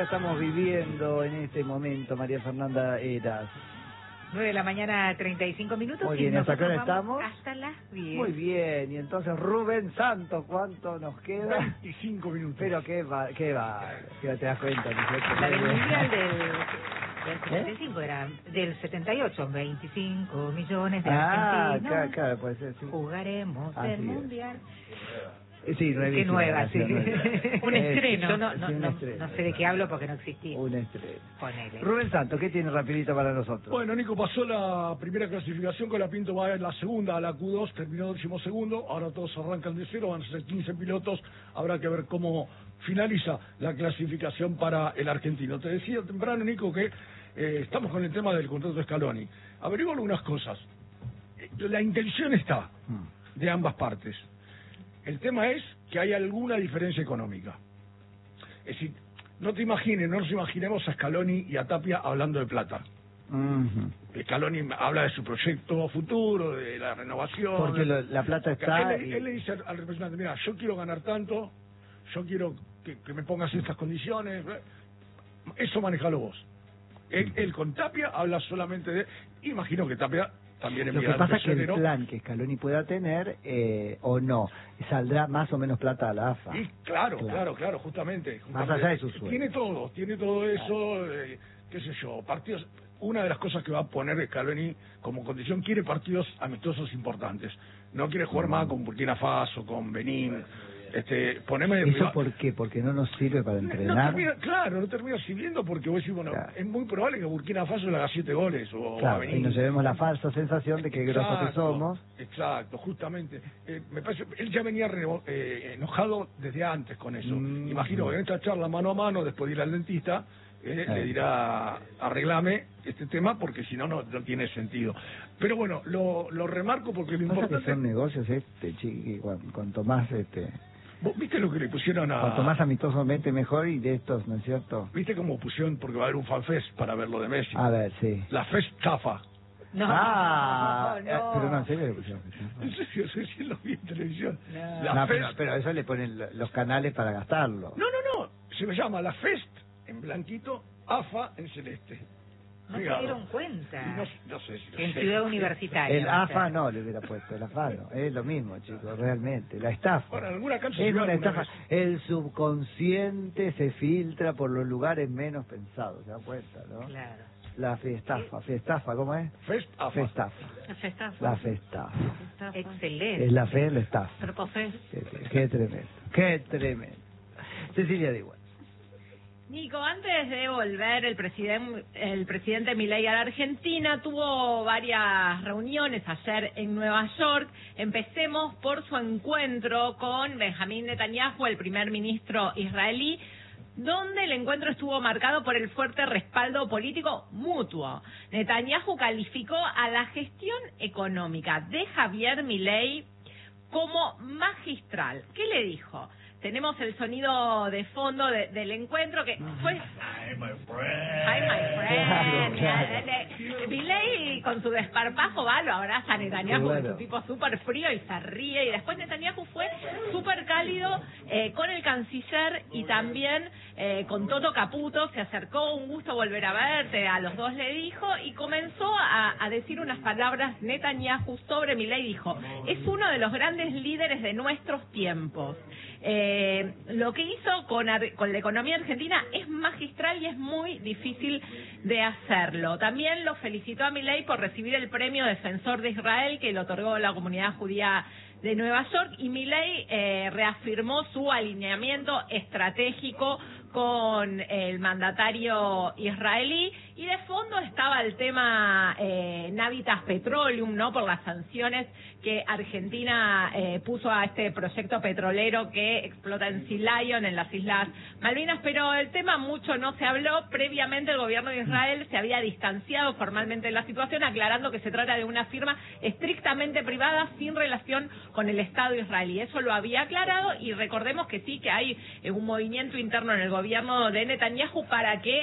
temperatura estamos viviendo en este momento, María Fernanda Heras? 9 de la mañana, 35 minutos. Muy bien, ¿hasta qué hora estamos? Hasta las 10. Muy bien, y entonces Rubén Santos, ¿cuánto nos queda? 25 minutos. Pero qué va, te das cuenta. La del Mundial del 75 era del 78, 25 millones de argentinos. Claro, puede ser, sí. Jugaremos Así el Mundial. Sí, Qué nueva, sí. Un estreno. Yo no sé de qué hablo porque no existía. Un estreno. Ponele. Rubén Santos, ¿qué tiene rapidito para nosotros? Bueno, Nico, pasó la primera clasificación, con la Pinto va en la segunda, a la Q2, terminó 12º, ahora todos arrancan de cero, van a ser 15 pilotos, habrá que ver cómo finaliza la clasificación para el argentino. Te decía temprano, Nico, que estamos con el tema del contrato de Scaloni. Averiguo algunas cosas. La intención está de ambas partes. El tema es que hay alguna diferencia económica. Es decir, no nos imaginemos a Scaloni y a Tapia hablando de plata. Scaloni habla de su proyecto futuro, de la renovación. Porque la plata está... Él le dice al representante, mira, yo quiero ganar tanto, yo quiero que me pongas estas condiciones. Eso manejalo vos. Él con Tapia habla solamente de... Imagino que Tapia también Lo que pasa es que el plan que Scaloni pueda tener, o no, saldrá más o menos plata a la AFA. Y claro, justamente. Más allá de su sueldo. Tiene todo eso, qué sé yo, partidos. Una de las cosas que va a poner Scaloni como condición, quiere partidos amistosos importantes. No quiere jugar más con Burkina Faso, con Benín. Poneme ¿Eso por qué? Porque no nos sirve para entrenar. No termina sirviendo porque vos decís, bueno, es muy probable que Burkina Faso le haga 7 goles. Y nos llevemos la falsa sensación de que grosos que somos. Exacto, justamente. Me parece, él ya venía enojado desde antes con eso. Imagino que en esta charla mano a mano, después de ir al dentista, le dirá, arreglame este tema, porque si no, no tiene sentido. Pero bueno, lo remarco porque lo importante... que son negocios, chiqui, cuanto más... ¿Vos viste lo que le pusieron a...? Cuanto más amistosamente mejor, y de estos, ¿no es cierto? ¿Viste cómo pusieron? Porque va a haber un fanfest para ver lo de Messi. A ver, sí. La Festafa. No. Pero no, ¿en serio le pusieron? No sé si lo vi en televisión. Pero eso le ponen los canales para gastarlo. No. Se me llama La Fest en blanquito, AFA en celeste. No se dieron cuenta. No sé si en Ciudad Universitaria. El AFA no le hubiera puesto, el AFA no. Es lo mismo, chicos, realmente. La estafa. Bueno, en alguna cancha es una estafa. El subconsciente se filtra por los lugares menos pensados, ¿se dan cuenta, no? Claro. La festafa, ¿cómo es? Festafa. La festafa. Excelente. Es la fe, la estafa. Propofest. Qué tremendo. Cecilia Diwan. Nico, antes de volver el presidente Milei a la Argentina tuvo varias reuniones ayer en Nueva York. Empecemos por su encuentro con Benjamín Netanyahu, el primer ministro israelí, donde el encuentro estuvo marcado por el fuerte respaldo político mutuo. Netanyahu calificó a la gestión económica de Javier Milei como magistral. ¿Qué le dijo? Tenemos el sonido de fondo del encuentro que fue... Hi, my friend. Milei con su desparpajo lo abraza a Netanyahu, Claro. que es un tipo súper frío y se ríe. Y después Netanyahu fue súper cálido con el canciller y también con Toto Caputo. Se acercó, un gusto volver a verte, a los dos le dijo, y comenzó a decir unas palabras Netanyahu sobre Milei. Dijo, es uno de los grandes líderes de nuestros tiempos. Lo que hizo con la economía argentina es magistral y es muy difícil de hacerlo. También lo felicitó a Milei por recibir el premio Defensor de Israel que le otorgó la comunidad judía de Nueva York, y Milei reafirmó su alineamiento estratégico con el mandatario israelí, y de fondo estaba el tema Navitas Petroleum, ¿no? Por las sanciones que Argentina puso a este proyecto petrolero que explota en Sea Lion, en las Islas Malvinas, pero el tema mucho no se habló. Previamente el gobierno de Israel se había distanciado formalmente de la situación, aclarando que se trata de una firma estrictamente privada sin relación con el Estado israelí. Eso lo había aclarado, y recordemos que sí, que hay un movimiento interno en el gobierno de Netanyahu para que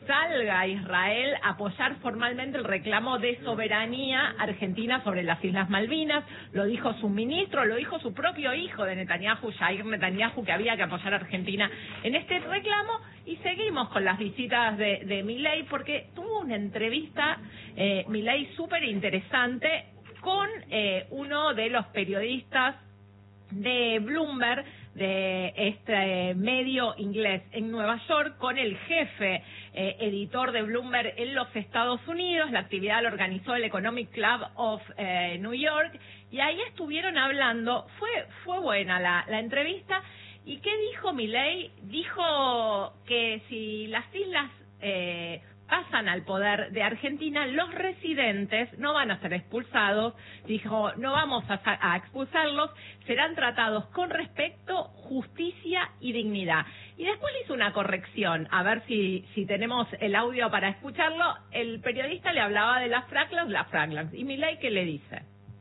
salga a Israel a apoyar formalmente el reclamo de soberanía argentina sobre las Islas Malvinas. Lo dijo su ministro, lo dijo su propio hijo de Netanyahu, Yair Netanyahu, que había que apoyar a Argentina en este reclamo. Y seguimos con las visitas de Milei, porque tuvo una entrevista Milei súper interesante con uno de los periodistas de Bloomberg, de este medio inglés en Nueva York, con el jefe editor de Bloomberg en los Estados Unidos. La actividad la organizó el Economic Club of New York, y ahí estuvieron hablando. Fue buena la entrevista. ¿Y qué dijo Milei? Dijo que si las islas pasan al poder de Argentina, los residentes no van a ser expulsados. Dijo, no vamos a expulsarlos, serán tratados con respeto, justicia y dignidad. Y después le hizo una corrección, a ver si tenemos el audio para escucharlo. El periodista le hablaba de las Falklands, y Milei, ¿qué le dice?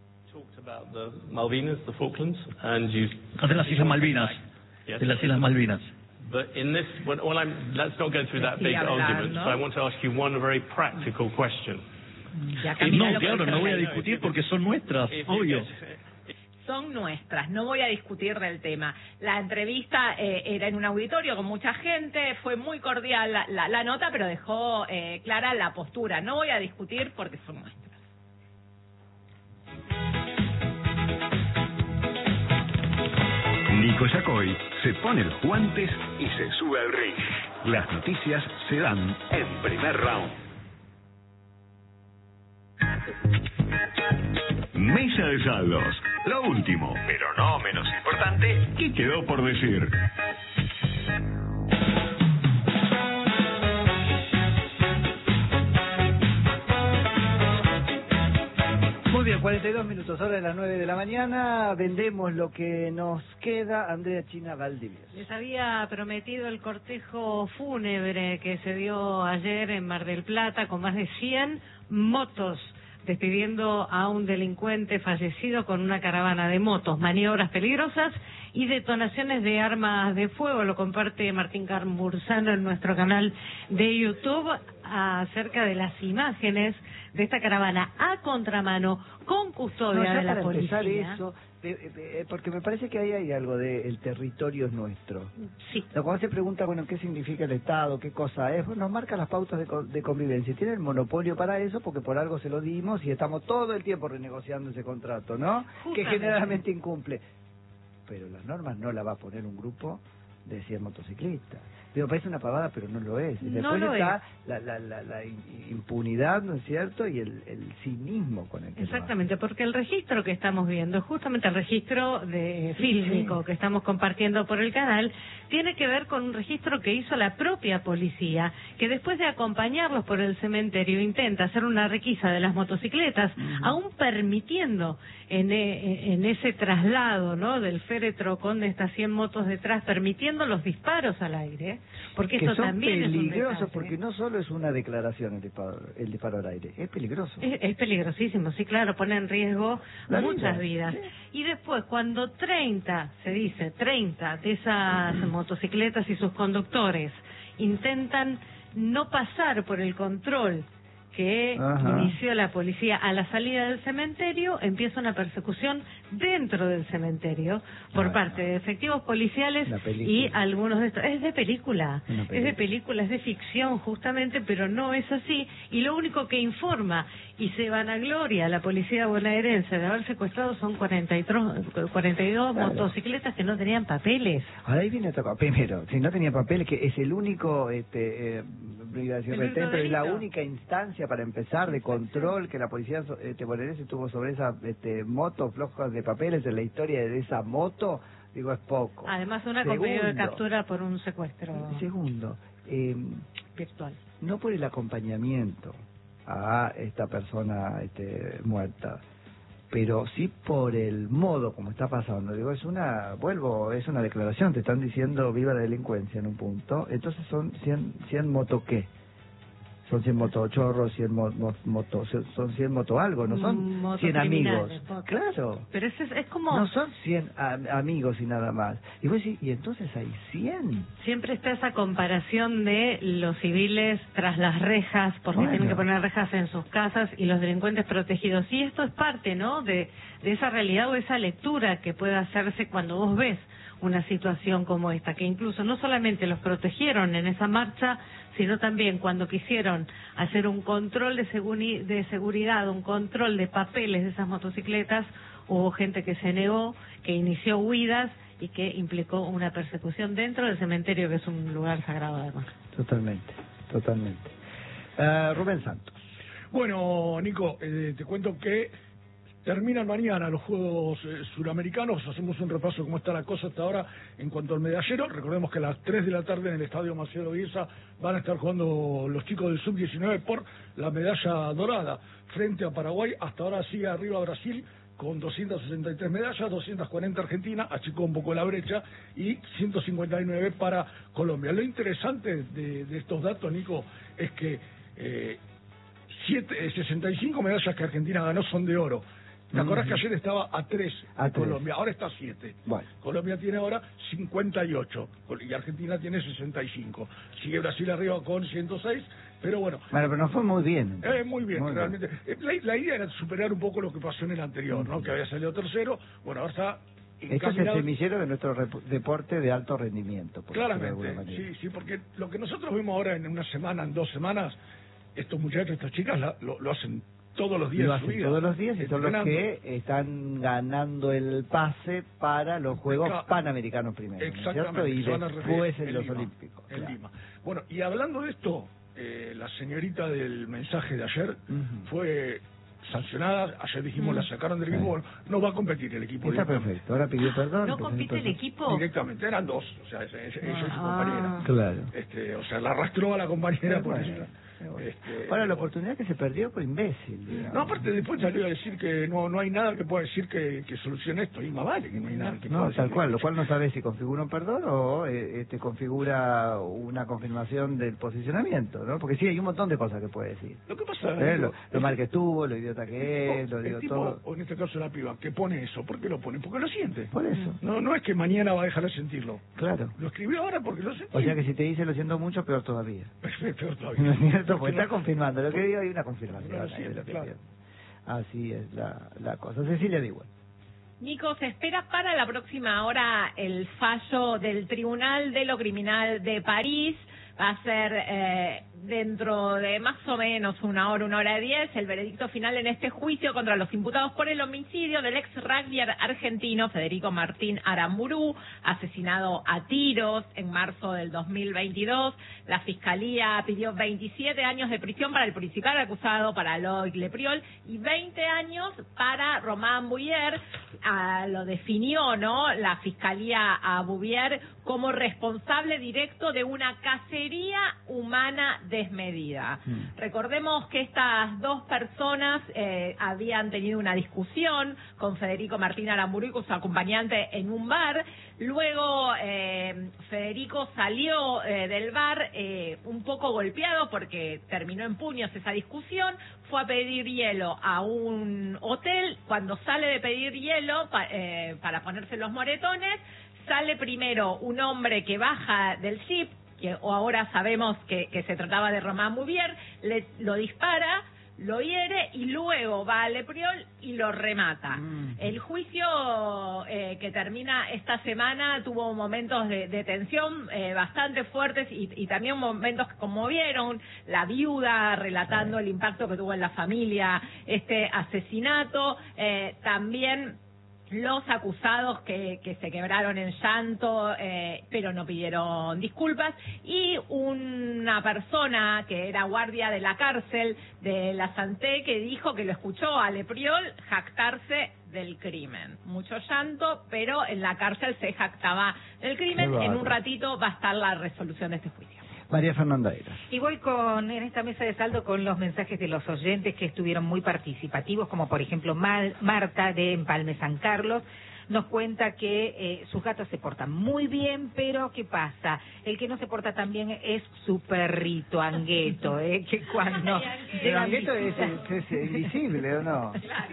De las Islas Malvinas. Yes. De las Islas Malvinas. But in this, let's not go through that big argument. So I want to ask you one very practical question. No, claro, no voy a discutir porque son nuestras, obvio. Son nuestras, no voy a discutir del tema. La entrevista era en un auditorio con mucha gente, fue muy cordial la nota, pero dejó clara la postura. No voy a discutir porque son nuestras. Nico Yacoy se pone los guantes y se sube al ring. Las noticias se dan en Primer Round. Mesa de saldos. Lo último, pero no menos importante, que quedó por decir. Muy bien, 42 minutos, hora de las 9 de la mañana. Vendemos lo que nos queda. Andrea China Valdivieso. Les había prometido el cortejo fúnebre que se dio ayer en Mar del Plata con más de 100 motos, despidiendo a un delincuente fallecido con una caravana de motos, maniobras peligrosas y detonaciones de armas de fuego. Lo comparte Martín Carmurzano en nuestro canal de YouTube acerca de las imágenes de esta caravana a contramano con custodia de la policía. Eso, porque me parece que ahí hay algo de el territorio es nuestro. Sí. Cuando se pregunta, bueno, ¿qué significa el Estado? ¿Qué cosa es? Bueno, nos marca las pautas de convivencia. Tiene el monopolio para eso porque por algo se lo dimos y estamos todo el tiempo renegociando ese contrato, ¿no? Justamente. Que generalmente incumple. Pero las normas no las va a poner un grupo de 100 motociclistas. Digo, parece una pavada, pero no lo es. Y después no está la impunidad, ¿no es cierto? Y el cinismo con el que Exactamente, porque el registro que estamos viendo, justamente el registro de fílmico que estamos compartiendo por el canal, tiene que ver con un registro que hizo la propia policía, que después de acompañarlos por el cementerio intenta hacer una requisa de las motocicletas, aún permitiendo en ese traslado, ¿no?, del féretro con estas 100 motos detrás, permitiendo los disparos al aire, porque que esto son también peligrosos, es un porque no solo es una declaración el disparo al aire, es peligroso. Es peligrosísimo, sí, claro, pone en riesgo La muchas vida, vidas. Y después, cuando 30 de esas motocicletas y sus conductores intentan no pasar por el control que inició la policía a la salida del cementerio, empieza una persecución dentro del cementerio por parte de efectivos policiales y algunos de estos. Es de película, es de ficción justamente, pero no es así. Y lo único que informa y se vanagloria a la policía bonaerense de haber secuestrado son 42 motocicletas que no tenían papeles. Ahora ahí viene otra. Primero, si no tenía papeles, que es el único pero es la única instancia para empezar de control que la policía bonaerense tuvo sobre esa moto flojas de papeles en la historia de esa moto, digo, es poco. Además, una con pedido de captura por un secuestro. Segundo, virtual. No por el acompañamiento a esta persona muerta, pero sí por el modo como está pasando. Digo, es una declaración, te están diciendo viva la delincuencia en un punto, entonces son 100 moto ¿qué? Son 100 motochorros, 100 son 100 moto algo, no son 100 amigos. Claro. Pero es como... No son 100 amigos y nada más. Y vos decís, ¿y entonces hay 100? Siempre está esa comparación de los civiles tras las rejas, porque tienen que poner rejas en sus casas, y los delincuentes protegidos. Y esto es parte, ¿no?, de esa realidad o esa lectura que puede hacerse cuando vos ves una situación como esta, que incluso no solamente los protegieron en esa marcha, sino también cuando quisieron hacer un control de seguridad, un control de papeles de esas motocicletas, hubo gente que se negó, que inició huidas y que implicó una persecución dentro del cementerio, que es un lugar sagrado además. Totalmente. Rubén Santos. Bueno, Nico, te cuento que terminan mañana los Juegos Suramericanos. Hacemos un repaso de cómo está la cosa hasta ahora en cuanto al medallero. Recordemos que a las 3 de la tarde en el Estadio Marcelo Bielsa van a estar jugando los chicos del Sub-19 por la medalla dorada frente a Paraguay. Hasta ahora sigue arriba Brasil con 263 medallas, 240 Argentina, achicó un poco la brecha, y 159 para Colombia. Lo interesante de estos datos, Nico, es que 65 medallas que Argentina ganó son de oro. ¿Te acordás que ayer estaba a 3 Colombia? Ahora está a 7. Bueno. Colombia tiene ahora 58 y Argentina tiene 65. Sigue Brasil arriba con 106, pero bueno. Bueno, pero nos fue muy bien. Muy bien, realmente. La idea era superar un poco lo que pasó en el anterior, ¿no? Que había salido tercero. Bueno, ahora está Esto es el semillero de nuestro deporte de alto rendimiento. Claramente, sí, porque lo que nosotros vimos ahora en una semana, en 2 semanas, estos muchachos, estas chicas lo hacen todos los días. Lo hacen todos los días y son los que están ganando el pase para los Juegos Panamericanos primero. Exactamente. Y después en los Olímpicos. En Lima. Bueno, y hablando de esto, la señorita del mensaje de ayer fue sancionada. Ayer dijimos la sacaron del equipo. Bueno, no va a competir el equipo. Está perfecto. Ahora pidió perdón. ¿No compite el equipo? Directamente, eran 2. O sea, ella y su compañera. Claro. O sea, la arrastró a la compañera por eso. Ahora, la oportunidad que se perdió fue imbécil, digamos. No, aparte después salió a decir que no hay nada que pueda decir que solucione esto, y más vale que no hay nada que pueda decir. Tal cual, lo cual no sabe si configura un perdón o configura una confirmación del posicionamiento, ¿no? Porque sí, hay un montón de cosas que puede decir. Lo que pasa lo mal que estuvo, lo idiota que es, lo digo todo. O en este caso la piba, que pone eso, ¿por qué lo pone? Porque lo siente. Por eso. No es que mañana va a dejar de sentirlo. Claro. Lo escribió ahora porque lo sentí. O sea que si te dice lo siento mucho, peor todavía. Peor todavía. ¿No es cierto? Porque está confirmando. Lo que digo, hay una confirmación. Claro. Así es la cosa. Cecilia Diwan. Nico, se espera para la próxima hora el fallo del Tribunal de lo Criminal de París. Va a ser dentro de más o menos 1 hora 10, el veredicto final en este juicio contra los imputados por el homicidio del ex rugbyer argentino Federico Martín Aramburu, asesinado a tiros en marzo del 2022. La Fiscalía pidió 27 años de prisión para el principal acusado, para Loïc Lepriol, y 20 años para Romain Bouvier. Lo definió, ¿no?, la Fiscalía a Bouvier como responsable directo de una cacería humana desmedida. Recordemos que estas 2 personas habían tenido una discusión con Federico Martín Aramburu y con su acompañante en un bar. Luego Federico salió del bar un poco golpeado porque terminó en puños esa discusión. Fue a pedir hielo a un hotel. Cuando sale de pedir hielo para ponerse los moretones, sale primero un hombre que baja del jeep, que ahora sabemos que se trataba de Romain Bouvier, lo dispara, lo hiere y luego va a Lepriol y lo remata. El juicio que termina esta semana tuvo momentos de tensión bastante fuertes y también momentos que conmovieron. La viuda relatando el impacto que tuvo en la familia este asesinato, también los acusados que se quebraron en llanto, pero no pidieron disculpas, y una persona que era guardia de la cárcel de la Santé que dijo que lo escuchó a Lepriol jactarse del crimen. Mucho llanto, pero en la cárcel se jactaba del crimen. En un ratito va a estar la resolución de este juicio. María Fernanda Eras. Y voy en esta mesa de saldo con los mensajes de los oyentes que estuvieron muy participativos, como por ejemplo Marta de Empalme San Carlos. nos cuenta que sus gatos se portan muy bien, pero ¿qué pasa? El que no se porta tan bien es su perrito, Angueto, que cuando... Pero Angueto es invisible, ¿o no?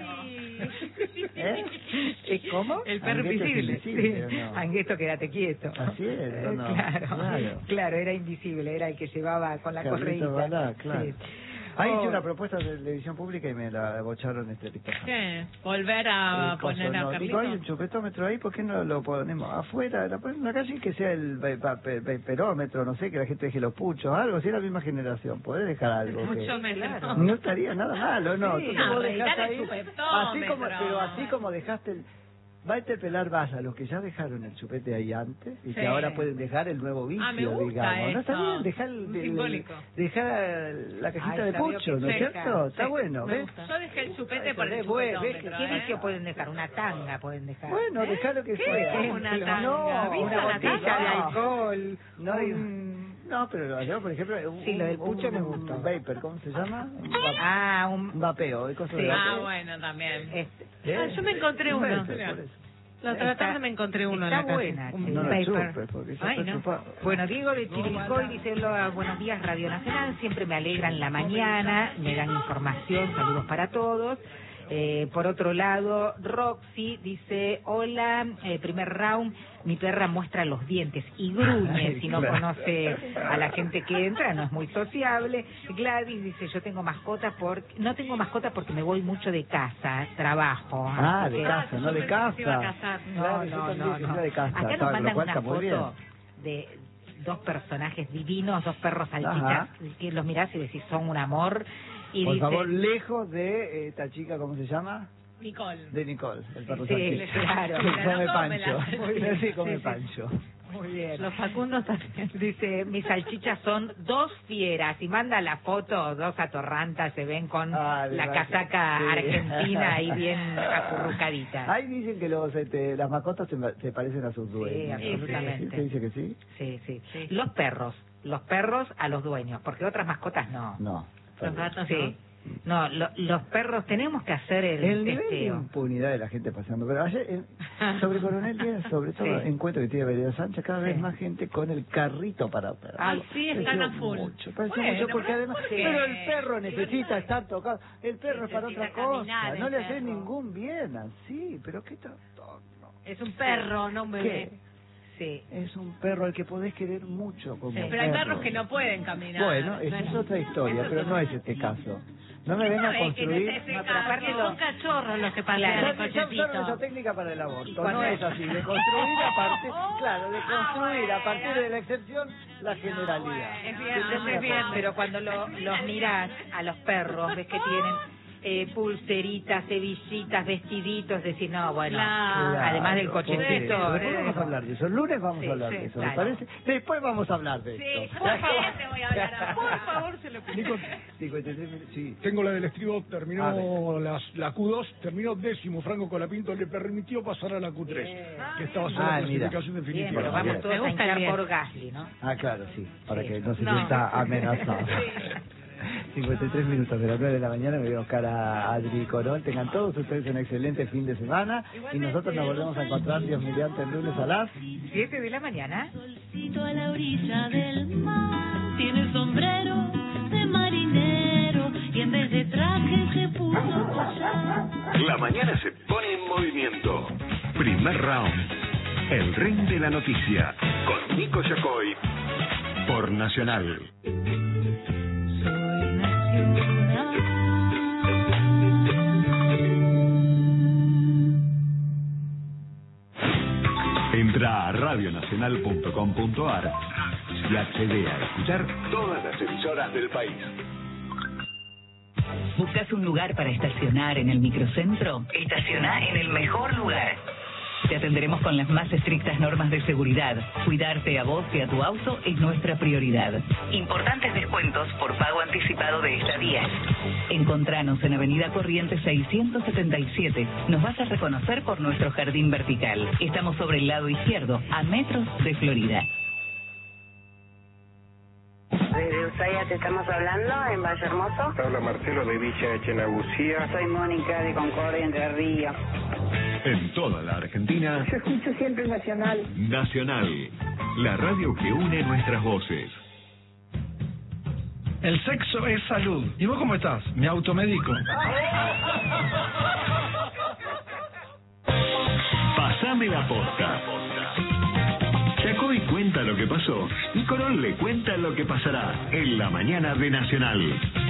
¿Cómo? El perro invisible. Sí. ¿No? Angueto, quédate quieto. Así es, ¿o no? Claro, era invisible, era el que llevaba con la correíta. Claro. Sí. Ahí hice una propuesta de televisión pública y me la bocharon ¿Qué? ¿Volver a poner a Carlito? Digo, hay un chupetómetro ahí, ¿por qué no lo ponemos afuera? La ponemos en la calle y que sea el perómetro, no sé, que la gente deje los puchos, algo, si es la misma generación, podés dejar algo. Mucho menos. No estaría nada malo, ¿no? Sí, tú vos dejás ahí, así como dejaste el... Va a interpelar más a los que ya dejaron el chupete ahí antes y que ahora pueden dejar el nuevo vicio, me gusta digamos. eso. No está bien dejar la cajita de pucho, ¿no es cierto? Está bueno, ¿ves? Yo dejé el chupete por el chupetómetro. ¿Qué vicio pueden dejar? Una tanga pueden dejar. Bueno, dejar lo que sea. Una tanga. Una botella de alcohol. No, pero yo, por ejemplo, lo del pucho me gusta. Un vapor, ¿cómo se llama? Un vapeo. Bueno, también. Yo me encontré uno. La otra tarde me encontré uno en la casa. Está buena. No lo chupes, porque ya está chupado. Bueno, Diego de Chivilcoy dice: buenos días, Radio Nacional. Siempre me alegran la mañana, me dan información. Saludos para todos. Por otro lado, Roxy dice: hola, primer round, mi perra muestra los dientes y gruñe si no conoce a la gente que entra, no es muy sociable. Gladys dice: yo tengo mascotas no tengo mascotas porque me voy mucho de casa, trabajo. De casa, no de casa. No. De casa. Acá nos mandan una foto de dos personajes divinos, dos perros salchichas, que los mirás y decís son un amor. Y por favor, lejos de esta chica, ¿cómo se llama? Nicole. De Nicole, el perro salchicha. Claro. Come Pancho. Sí, come Pancho. Muy bien. Los Facundos también. Dice: mis salchichas son dos fieras. Y manda la foto, dos atorrantas, se ven con la casaca argentina ahí bien acurrucaditas. Ahí dicen que las mascotas se parecen a sus dueños. Sí, absolutamente. ¿Se dice que sí? Sí. Los perros a los dueños, porque otras mascotas no. No. Los gatos no. Los perros tenemos que hacer el nivel de impunidad de la gente pasando. Pero ayer, sobre Coronel Díaz, sobre todo, encuentro que tiene Vereda Sánchez, cada vez más gente con el carrito para perros. Sí, están a full. Mucho porque además... Pero el perro necesita estar tocado. El perro es para otra cosa. No le hace ningún bien así. Pero qué trastorno. Es un perro, no un bebé. Sí. Es un perro al que podés querer mucho como perro. Pero hay perros que no pueden caminar. Bueno, esa es otra historia, pero no es este caso. No me vengan a construir... Son cachorros los que pasan el cochecito. Son esa técnica para el aborto, no es así. De construir a partir de la excepción la generalidad. Es bien, pero cuando los mirás a los perros, ves que tienen pulseritas, hebillitas, vestiditos, decir, no, bueno, además del cochecito. Después vamos a hablar de eso, el lunes vamos a hablar de eso, ¿me parece? Después vamos a hablar de esto. Por favor, se lo pido. 53 sí. Tengo la del estribo, terminó la Q2, terminó 10º, Franco Colapinto le permitió pasar a la Q3, que estaba sola la clasificación definitiva. Bien, pero vamos todos a hinchar por Gasly, ¿no? Claro, sí, para que no se sienta amenazado. 53 minutos de las 9 de la mañana, me voy a buscar a Adri Corol. Tengan todos ustedes un excelente fin de semana y nosotros nos volvemos a encontrar, Dios mediante, el lunes a las 7 de la mañana. Solcito a la orilla del mar, tiene sombrero de marinero y en vez de traje se puso collar. La mañana se pone en movimiento. Primer round. El ring de la noticia. Con Nico Yacoy. Por Nacional. Entra a radionacional.com.ar y accede a escuchar todas las emisoras del país. ¿Buscas un lugar para estacionar en el microcentro? Estaciona en el mejor lugar. Te atenderemos con las más estrictas normas de seguridad. Cuidarte a vos y a tu auto es nuestra prioridad. Importantes descuentos por pago anticipado de estadías. Encontranos en Avenida Corrientes 677. Nos vas a reconocer por nuestro jardín vertical. Estamos sobre el lado izquierdo, a metros de Florida. Desde Ushuaia te estamos hablando, en Valle Hermoso. Habla Marcelo de Villa Echenagucía. Soy Mónica de Concordia, Entre Ríos. En toda la Argentina. Yo escucho siempre Nacional. Nacional, la radio que une nuestras voces. El sexo es salud. ¿Y vos cómo estás? Me automedico. Pasame la posta. Chacoy cuenta lo que pasó y Corol le cuenta lo que pasará en la mañana de Nacional.